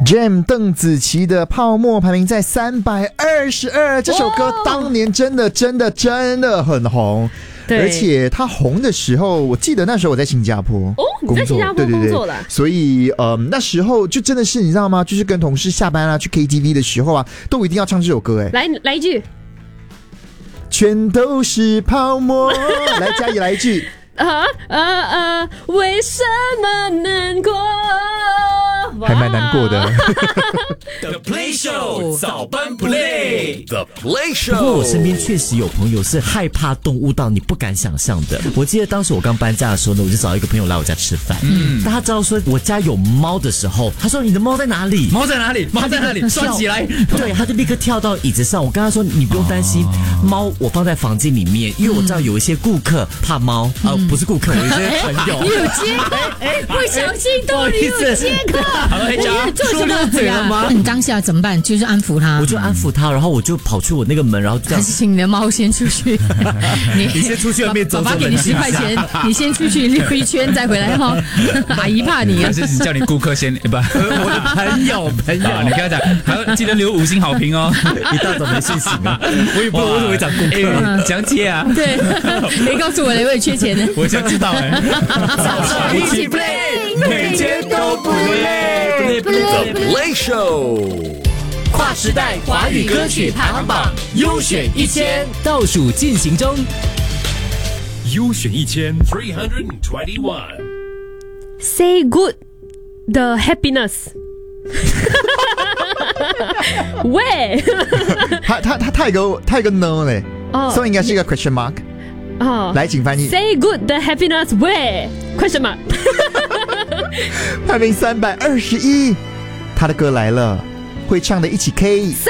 Jam 邓紫棋的《泡沫》排名在322，这首歌当年真的很红。对，而且他红的时候，我记得那时候我在新加坡你在新加坡工作了， 对，所以那时候就真的是你知道吗？就是跟同事下班啊去 KTV 的时候啊，都一定要唱这首歌。 来一句， 全都是泡沫。来，嘉怡来一句。 为什么难过？ 还蛮难过的。 The Play Show 早班 Play，The Play Show。 不过我身边确实有朋友是害怕动物到你不敢想象的。我记得当时我刚搬家的时候呢，我就找一个朋友来我家吃饭。但他知道说我家有猫的时候，他说你的猫在哪里？ 猫在哪里？猫在哪里？抓起来！ 对，他就立刻跳到椅子上。我跟他说你不用担心，猫我放在房间里面，因为我知道有一些顾客怕猫不是顾客，我有些朋友。 你有接口，不小心都你有接口。 好了， 说溜嘴了吗？ 你当下怎么办？就是安抚他。 我就安抚他，然后我就跑去我那个门，然后还是请你的猫先出去。 你先出去外面走走。 爸爸给你10块钱，你先出去溜一圈再回来哈。阿姨怕你啊。 还是叫你顾客先不？ 我的朋友， 你跟他讲，还要记得留5星好评哦。 一大早没睡醒啊，我也不知道为什么会讲顾客， 讲解啊。 对，没告诉我我也缺钱呢。 我想知道早上一起 play， 每天都不累。The Play Show， 跨时代华语歌曲排行榜优选1000倒数进行中。 优选1321 Say good the happiness 喂他有个 no 嘞，所以应该是一个 question mark。来，请翻译。 Say good the happiness way question mark 排名321，他的歌来了，会唱的一起 K。